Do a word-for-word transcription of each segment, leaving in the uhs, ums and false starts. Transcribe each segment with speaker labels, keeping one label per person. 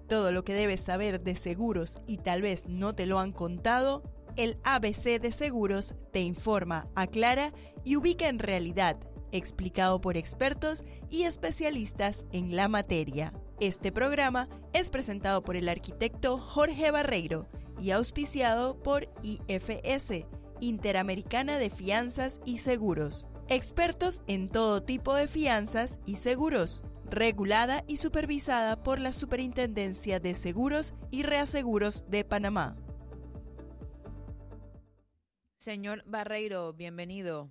Speaker 1: Todo lo que debes saber de seguros y tal vez no te lo han contado, el A B C de Seguros te informa, aclara y ubica en realidad, explicado por expertos y especialistas en la materia. Este programa es presentado por el arquitecto Jorge Barreiro y auspiciado por I F S, Interamericana de Fianzas y Seguros. Expertos en todo tipo de fianzas y seguros. Regulada y supervisada por la Superintendencia de Seguros y Reaseguros de Panamá.
Speaker 2: Señor Barreiro, bienvenido.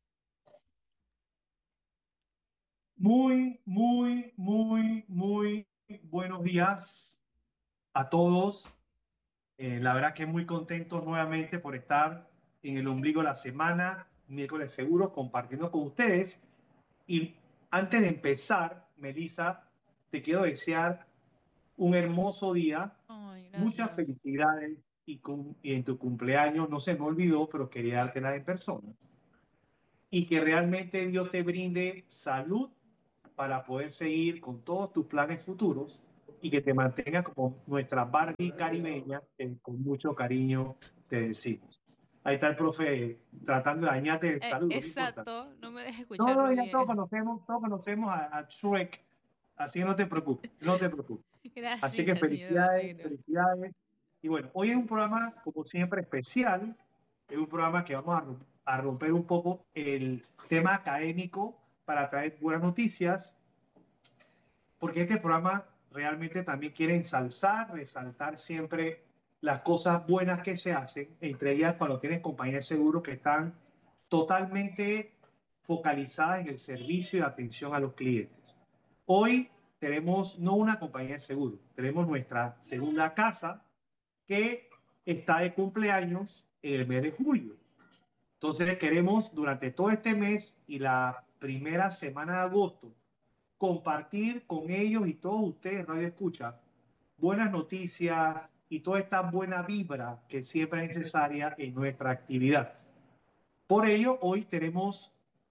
Speaker 3: Muy, muy, muy, muy buenos días a todos. Eh, la verdad que muy contentos nuevamente por estar en el ombligo de la semana, miércoles seguro, compartiendo con ustedes. Y antes de empezar, Melissa, te quiero desear un hermoso día,
Speaker 2: Ay,
Speaker 3: muchas
Speaker 2: gracias.
Speaker 3: felicidades y, cum- y en tu cumpleaños no se me olvidó, pero quería dártela en persona. Y que realmente Dios te brinde salud para poder seguir con todos tus planes futuros y que te mantengas como nuestra Barbie caribeña, que con mucho cariño te decimos. Ahí está el profe tratando de dañarte el
Speaker 2: Eh,
Speaker 3: saludo, no importa.
Speaker 2: exacto, no me dejes
Speaker 3: No, no,
Speaker 2: escucharlo
Speaker 3: ya todos
Speaker 2: bien.
Speaker 3: conocemos, todos conocemos a, a Shrek, así que no te preocupes, no te preocupes. Así que
Speaker 2: Gracias, señor
Speaker 3: felicidades,
Speaker 2: Barreiro.
Speaker 3: felicidades. Y bueno, hoy es un programa, como siempre, especial. Es un programa que vamos a, rom- a romper un poco el tema académico para traer buenas noticias, porque este programa realmente también quiere ensalzar, resaltar siempre las cosas buenas que se hacen, entre ellas cuando tienes compañías de seguro que están totalmente focalizadas en el servicio y atención a los clientes. Hoy tenemos no una compañía de seguro, tenemos nuestra segunda casa que está de cumpleaños en el mes de julio. Entonces queremos durante todo este mes y la primera semana de agosto compartir con ellos y todos ustedes, Radio Escucha, buenas noticias y toda esta buena vibra que siempre es necesaria en nuestra actividad. Por ello, hoy tenemos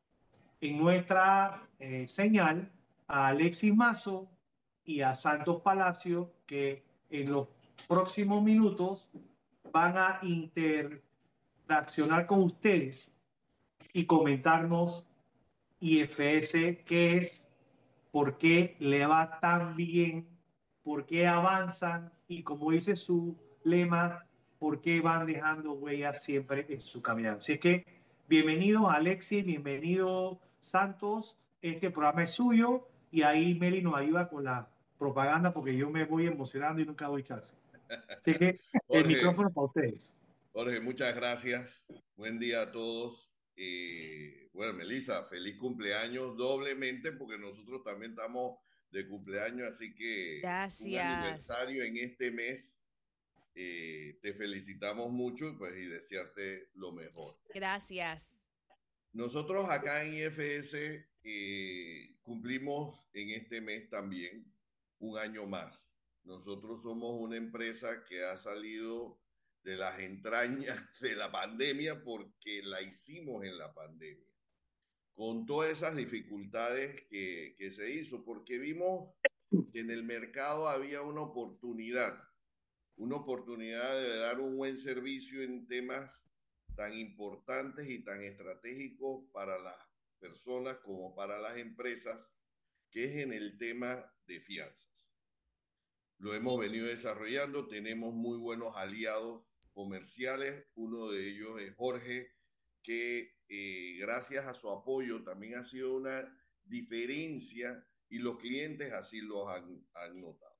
Speaker 3: en nuestra eh, señal a Alexis Mazo y a Santos Palacio, que en los próximos minutos van a interaccionar con ustedes y comentarnos I F S, qué es, por qué le va tan bien, por qué avanzan y, como dice su lema, por qué van dejando huellas siempre en su caminar. Así que bienvenido Alexis, bienvenido Santos, este programa es suyo y ahí Meli nos ayuda con la propaganda porque yo me voy emocionando y nunca doy chance. Así que el
Speaker 4: Jorge,
Speaker 3: micrófono para ustedes.
Speaker 4: Jorge, muchas gracias. Buen día a todos. Eh, bueno, Melissa, feliz cumpleaños doblemente porque nosotros también estamos de cumpleaños, así que un
Speaker 2: Gracias.
Speaker 4: aniversario en este mes. Eh, te felicitamos mucho pues, y desearte lo mejor.
Speaker 2: Gracias.
Speaker 4: Nosotros acá en I F S eh, cumplimos en este mes también un año más. Nosotros somos una empresa que ha salido de las entrañas de la pandemia porque la hicimos en la pandemia, con todas esas dificultades que, que se hizo, porque vimos que en el mercado había una oportunidad, una oportunidad de dar un buen servicio en temas tan importantes y tan estratégicos para las personas como para las empresas, que es en el tema de fianzas. Lo hemos venido desarrollando, tenemos muy buenos aliados comerciales, uno de ellos es Jorge, que eh, gracias a su apoyo también ha sido una diferencia y los clientes así lo han, han notado.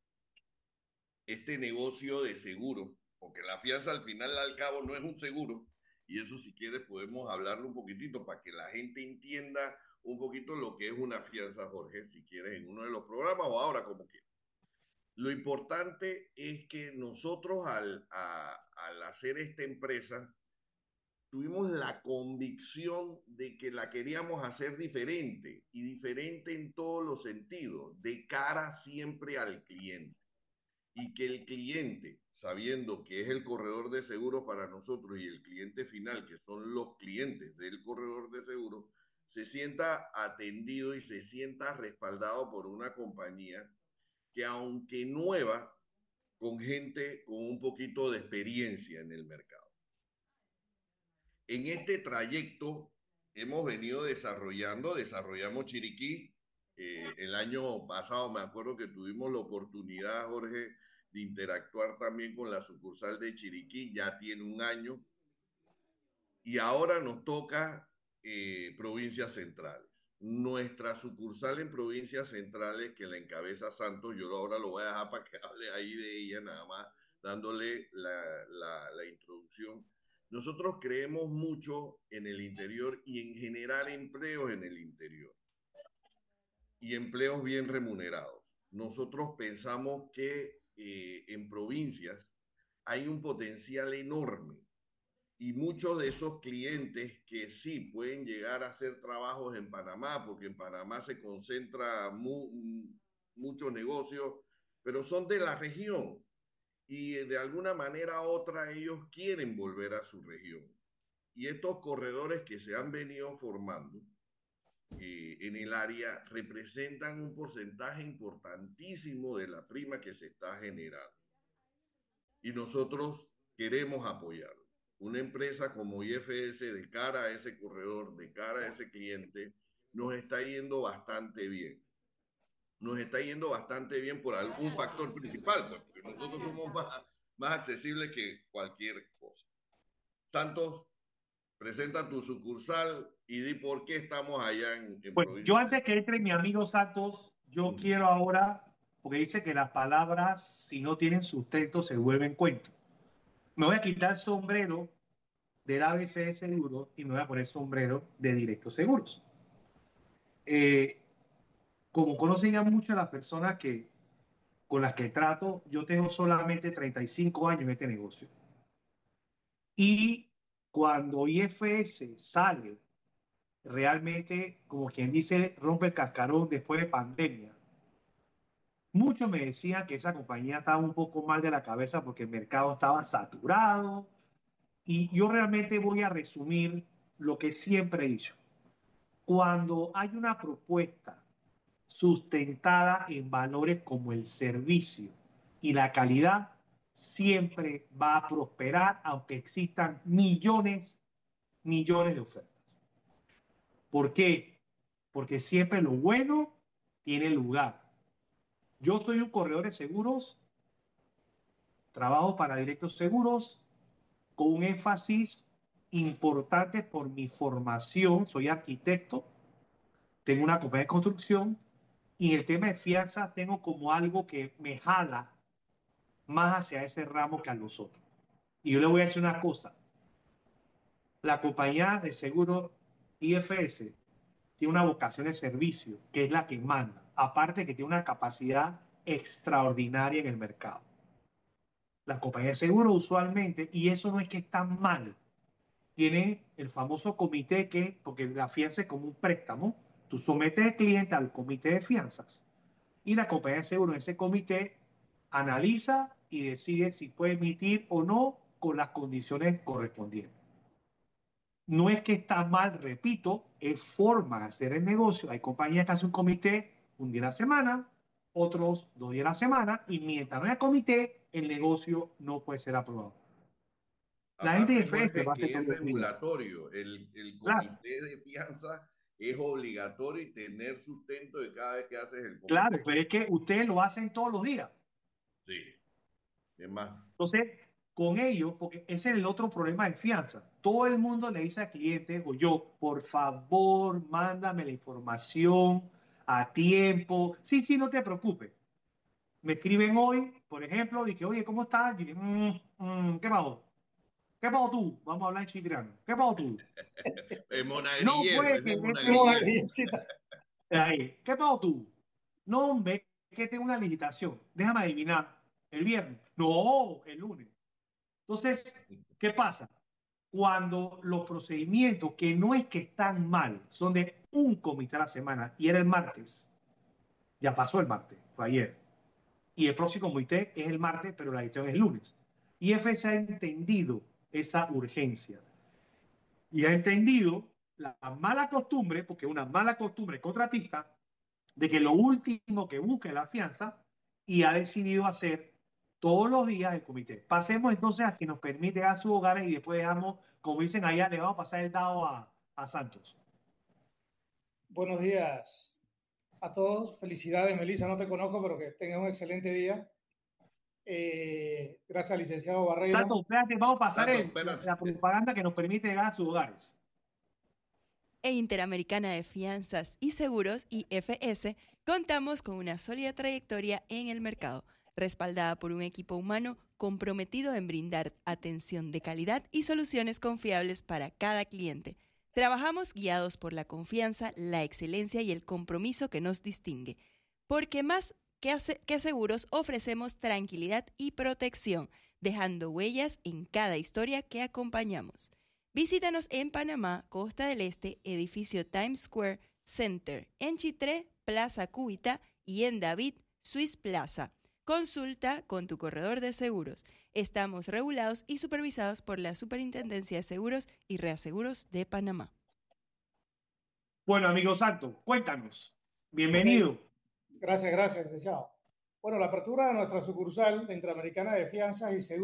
Speaker 4: Este negocio de seguro, porque la fianza al final al cabo no es un seguro, y eso si quieres podemos hablarlo un poquitito para que la gente entienda un poquito lo que es una fianza, Jorge, si quieres en uno de los programas o ahora como quieras. Lo importante es que nosotros al, a, al hacer esta empresa tuvimos la convicción de que la queríamos hacer diferente y diferente en todos los sentidos, de cara siempre al cliente. Y que el cliente, sabiendo que es el corredor de seguros para nosotros y el cliente final, que son los clientes del corredor de seguros, se sienta atendido y se sienta respaldado por una compañía que, aunque nueva, con gente con un poquito de experiencia en el mercado. En este trayecto hemos venido desarrollando, desarrollamos Chiriquí. Eh, el año pasado me acuerdo que tuvimos la oportunidad, Jorge, de interactuar también con la sucursal de Chiriquí, ya tiene un año. Y ahora nos toca eh, provincias centrales. Nuestra sucursal en provincias centrales, que la encabeza Santos, yo ahora lo voy a dejar para que hable ahí de ella, nada más dándole la, la, la introducción. Nosotros creemos mucho en el interior y en generar empleos en el interior y empleos bien remunerados. Nosotros pensamos que eh, en provincias hay un potencial enorme y muchos de esos clientes que sí pueden llegar a hacer trabajos en Panamá, porque en Panamá se concentra mu muchos negocios, pero son de la región y de alguna manera u otra ellos quieren volver a su región. Y estos corredores que se han venido formando eh, en el área representan un porcentaje importantísimo de la prima que se está generando. Y nosotros queremos apoyarlo. Una empresa como I F S, de cara a ese corredor, de cara a ese cliente, nos está yendo bastante bien. Nos está yendo bastante bien por algún factor principal, pues, porque nosotros somos más, más accesibles que cualquier cosa. Santos, presenta tu sucursal y di por qué estamos allá en, en
Speaker 3: Bueno,
Speaker 4: provincia.
Speaker 3: yo antes que entre mi amigo Santos, yo mm. quiero ahora, porque dice que las palabras, si no tienen sustento, se vuelven cuentos. Me voy a quitar el sombrero del A B C de Seguros y me voy a poner el sombrero de Directo Seguros. Eh, como conocen ya mucho a las personas que, con las que trato, yo tengo solamente treinta y cinco años en este negocio. Y cuando I F S sale, realmente, como quien dice, rompe el cascarón después de pandemia. Muchos me decían que esa compañía estaba un poco mal de la cabeza porque el mercado estaba saturado. Y yo realmente voy a resumir lo que siempre he dicho. Cuando hay una propuesta sustentada en valores como el servicio y la calidad, siempre va a prosperar, aunque existan millones, millones de ofertas. ¿Por qué? Porque siempre lo bueno tiene lugar. Yo soy un corredor de seguros, trabajo para Directos Seguros, con un énfasis importante por mi formación. Soy arquitecto, tengo una compañía de construcción y en el tema de fianza tengo como algo que me jala más hacia ese ramo que a los otros. Y yo le voy a decir una cosa. La compañía de seguro I F S tiene una vocación de servicio, que es la que manda. Aparte que tiene una capacidad extraordinaria en el mercado. La compañía de seguro usualmente, y eso no es que está mal, tienen el famoso comité que, porque la fianza es como un préstamo, tú sometes al cliente al comité de fianzas y la compañía de seguro en ese comité analiza y decide si puede emitir o no con las condiciones correspondientes. No es que está mal, repito, es forma de hacer el negocio. Hay compañías que hacen un comité un día a la semana, otros dos días a la semana, y mientras no haya comité, el negocio no puede ser aprobado. La
Speaker 4: Aparte,
Speaker 3: gente de F S
Speaker 4: Jorge,
Speaker 3: va a hacer
Speaker 4: que es
Speaker 3: todos los días.
Speaker 4: regulatorio. El, el
Speaker 3: Claro.
Speaker 4: comité de fianza es obligatorio y tener sustento de cada vez que haces el comité.
Speaker 3: Claro, pero es que ustedes lo hacen todos los días.
Speaker 4: Sí, es más.
Speaker 3: Entonces, con ellos, porque ese es el otro problema de fianza. Todo el mundo le dice al cliente, o yo, por favor, mándame la información a tiempo. Sí, sí, no te preocupes. Me escriben hoy, por ejemplo, dije, oye, ¿cómo estás? Y dije, mmm, mmm, ¿qué pasó? ¿Qué pasó tú? Vamos a hablar en chitriano. ¿Qué pasó tú?
Speaker 4: Es
Speaker 3: No,
Speaker 4: monagrillero,
Speaker 3: pues,
Speaker 4: ese es
Speaker 3: que
Speaker 4: monagrillero.
Speaker 3: ahí, ¿qué pasó tú? No, hombre, que tengo una licitación. Déjame adivinar. ¿El viernes? No, el lunes. Entonces, ¿qué pasa? Cuando los procedimientos, que no es que están mal, son de un comité a la semana, y era el martes, ya pasó el martes, fue ayer, y el próximo comité es el martes, pero la edición es el lunes. Y F S ha entendido esa urgencia y ha entendido la mala costumbre, porque una mala costumbre contratista, de que lo último que busca es la fianza, y ha decidido hacer todos los días el comité. Pasemos entonces a que nos permite a sus hogares y después dejamos, como dicen allá, le vamos a pasar el dado a, a Santos.
Speaker 5: Buenos días a todos. Felicidades, Melissa. No te conozco, pero que tengas un excelente día. Eh, gracias, licenciado Barreiro.
Speaker 3: Santos, espérate, vamos a pasar
Speaker 4: Santos,
Speaker 3: el,
Speaker 4: espérate.
Speaker 3: la propaganda que nos permite llegar a sus hogares.
Speaker 1: E Interamericana de Fianzas y Seguros, I F S, contamos con una sólida trayectoria en el mercado, respaldada por un equipo humano comprometido en brindar atención de calidad y soluciones confiables para cada cliente. Trabajamos guiados por la confianza, la excelencia y el compromiso que nos distingue, porque más que, hace, que seguros ofrecemos tranquilidad y protección, dejando huellas en cada historia que acompañamos. Visítanos en Panamá, Costa del Este, edificio Times Square Center, en Chitré, Plaza Cúbita y en David, Swiss Plaza. Consulta con tu corredor de seguros. Estamos regulados y supervisados por la Superintendencia de Seguros y Reaseguros de Panamá.
Speaker 3: Bueno, amigo Santos, cuéntanos. Bienvenido.
Speaker 5: Okay. Gracias, gracias, licenciado. Bueno, la apertura de nuestra sucursal de Interamericana de Fianzas y Seguros